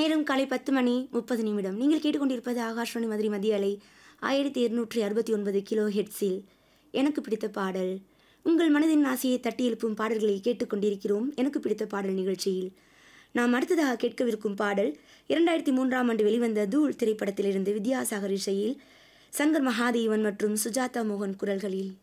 நேரம் காலை 10:30 நீங்கள் கேட்டுக்கொண்டிருப்பது ஆகாஷ்வாணி மதுரை மத்திய அலை 1269 கிலோ ஹெட்ஸில் எனக்கு பிடித்த பாடல். உங்கள் மனதின் ஆசையை தட்டி எழுப்பும் பாடல்களை கேட்டுக்கொண்டிருக்கிறோம். எனக்கு பிடித்த பாடல் நிகழ்ச்சியில் நாம் அடுத்ததாக கேட்கவிருக்கும் பாடல் 2003ஆம் ஆண்டு வெளிவந்த தூள் திரைப்படத்திலிருந்து வித்யாசாகர் இசையில் சங்கர் மகாதேவன் மற்றும் சுஜாதா மோகன் குரல்களில்.